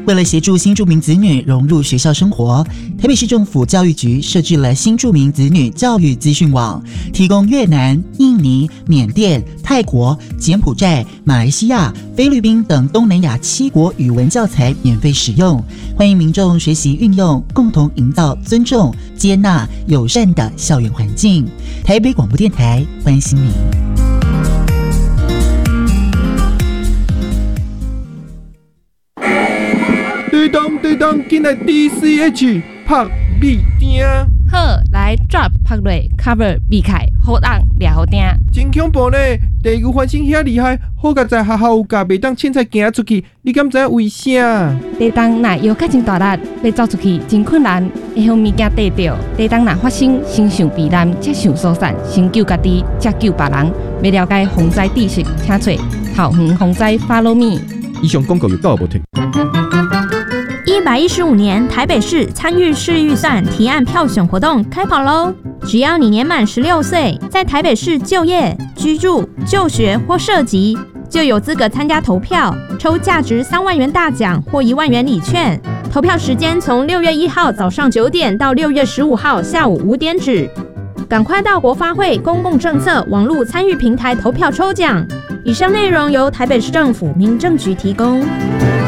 为了协助新住民子女融入学校生活，台北市政府教育局设置了新住民子女教育资讯网，提供越南、印尼、缅甸、泰国、柬埔寨、马来西亚、菲律宾等东南亚7国语文教材免费使用，欢迎民众学习运用，共同营造尊重、接纳、友善的校园环境。台北广播电台关心你。 对当，进来 DCH 拍米丁。 好，来 drop 拍落 cover 避开，好当抓好定。 真恐怖呢！地球环境遐厉害，好甲在学校有假，袂当凊彩行出去。你敢知影为啥？ 地动若摇较真大力，要走出去真困难，会向物件跌着。地动若发生，先想避难，才想疏散，先救家己，才救别人。要了解防灾知识，请找校园防灾 Follow Me。 以上广告有够无停 ？115年台北市参与市预算提案票选活动开跑喽！只要你年满16岁，在台北市就业、居住、就学或涉及，就有资格参加投票，抽价值3万元大奖或1万元礼券。投票时间从6月1号早上9点到6月15号下午5点止。赶快到国发会公共政策网络参与平台投票抽奖。以上内容由台北市政府民政局提供。